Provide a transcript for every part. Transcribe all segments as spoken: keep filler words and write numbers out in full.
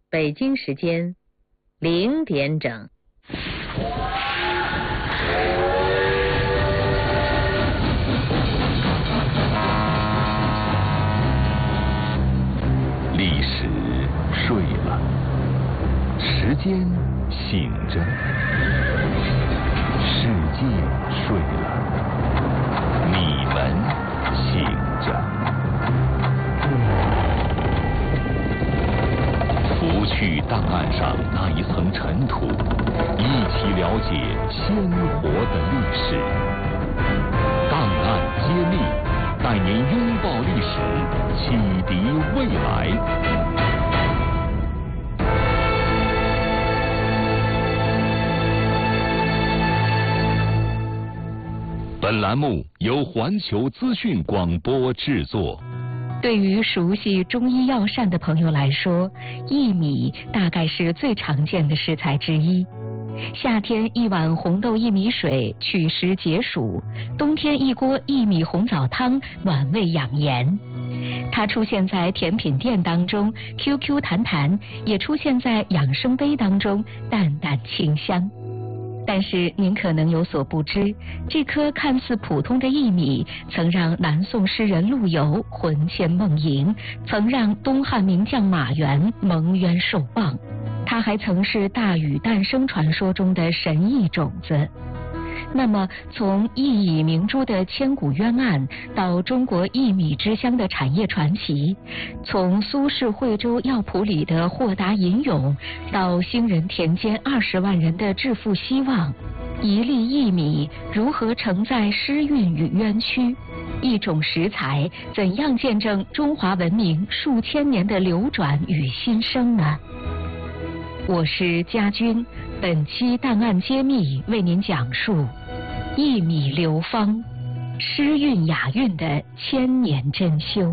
北京时间零点整。 历史睡了，时间醒着，世界睡了，你们醒着。拂去档案上那一层尘土，一起了解鲜活的历史。档案揭秘，带您拥抱历史，启迪未来。本栏目由环球资讯广播制作。 对于熟悉中医药膳的朋友来说，薏米大概是最常见的食材之一。夏天一碗红豆薏米水祛湿解暑，冬天一锅薏米红枣汤暖胃养颜。它出现在甜品店当中 Q Q 弹弹，也出现在养生杯当中淡淡清香。但是您可能有所不知，这颗看似普通的薏米曾让南宋诗人陆游魂牵梦萦，曾让东汉名将马援蒙冤受报。它还曾是大禹诞生传说中的神异种子。那么从薏苡明珠的千古冤案到中国薏米之乡的产业传奇，从苏轼惠州药圃里的豁达吟咏到兴仁田间二十万人的致富希望，一粒薏米如何承载诗韵与冤屈？一种食材怎样见证中华文明数千年的流转与新生呢？我是家军，本期档案揭秘为您讲述薏米流芳，诗韵雅韵的千年珍馐。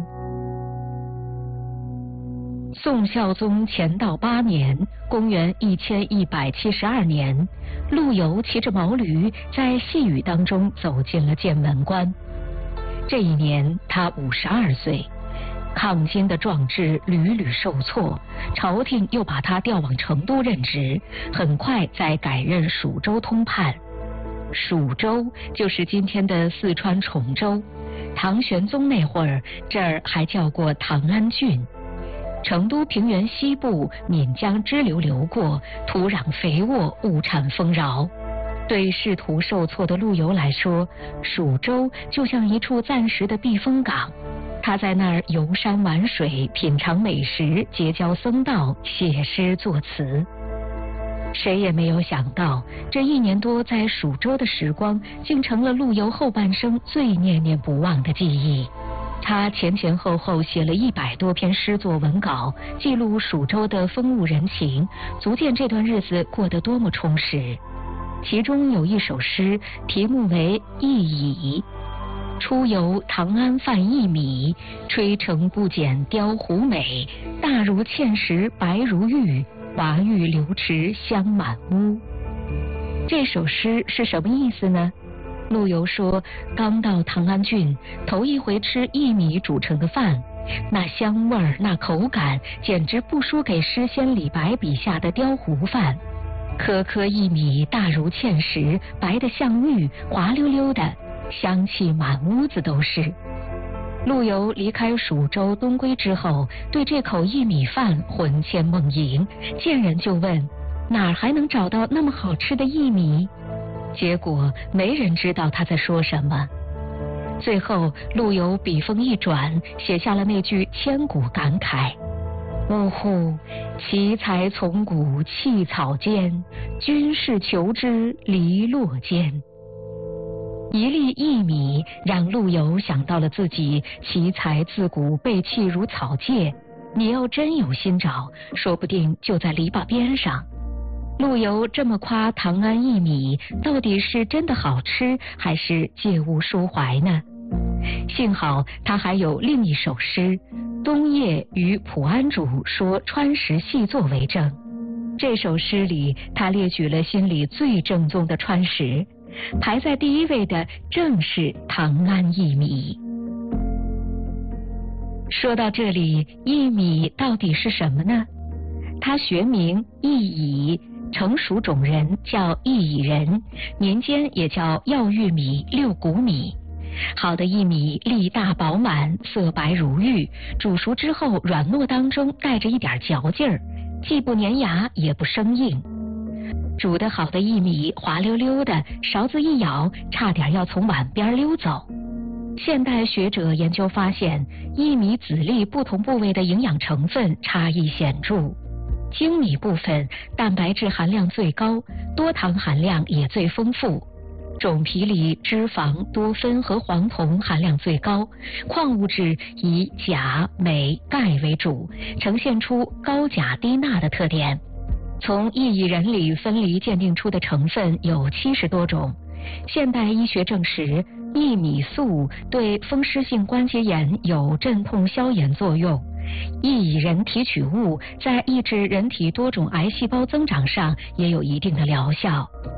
宋孝宗乾道八年，公元一千一百七十二年，陆游骑着毛驴在细雨当中走进了剑门关。这一年他五十二岁。抗金的壮志屡屡受挫，朝廷又把他调往成都任职，很快再改任蜀州通判。蜀州就是今天的四川崇州，唐玄宗那会儿这儿还叫过唐安郡。成都平原西部岷江支流流过，土壤肥沃，物产丰饶。对仕途受挫的陆游来说，蜀州就像一处暂时的避风港。他在那儿游山玩水，品尝美食，结交僧道，写诗作词。谁也没有想到，这一年多在蜀州的时光，竟成了陆游后半生最念念不忘的记忆。他前前后后写了一百多篇诗作文稿，记录蜀州的风物人情，足见这段日子过得多么充实。其中有一首诗，题目为《薏苡》。出游唐安贩薏米，吹成不减雕湖美。大如芡实白如玉，华玉流池香满屋。这首诗是什么意思呢？陆游说，刚到唐安郡，头一回吃薏米煮成的饭，那香味儿，那口感，简直不输给诗仙李白笔下的雕湖饭。颗颗薏米大如芡实，白得像玉，滑溜溜的，香气满屋子都是。陆游离开蜀州东归之后，对这口薏米饭魂牵梦萦，见人就问哪儿还能找到那么好吃的薏米？结果没人知道他在说什么。最后陆游笔锋一转，写下了那句千古感慨：呜呼，奇才从古弃草间，君是求知篱落间。一粒薏米让陆游想到了自己奇才自古被弃如草芥，你要真有心找，说不定就在篱笆边上。陆游这么夸唐安薏米，到底是真的好吃，还是借物抒怀呢？幸好他还有另一首诗《冬夜与普安主说川食细作》为证。这首诗里，他列举了心里最正宗的川食，排在第一位的正是唐安薏米。说到这里，薏米到底是什么呢？ 它学名薏苡，成熟种仁叫薏苡仁，民间也叫药玉米、六谷米。好的薏米粒大饱满，色白如玉，煮熟之后软糯当中带着一点嚼劲儿，既不粘牙也不生硬。煮得好的薏米滑溜溜的，勺子一舀，差点要从碗边溜走。现代学者研究发现，薏米籽粒不同部位的营养成分差异显著。精米部分蛋白质含量最高，多糖含量也最丰富。种皮里脂肪、多酚和黄酮含量最高，矿物质以钾、镁、钙为主，呈现出高钾低钠的特点。从薏苡仁里分离鉴定出的成分有七十多种。现代医学证实，薏米素对风湿性关节炎有镇痛消炎作用。薏苡仁提取物在抑制人体多种癌细胞增长上也有一定的疗效。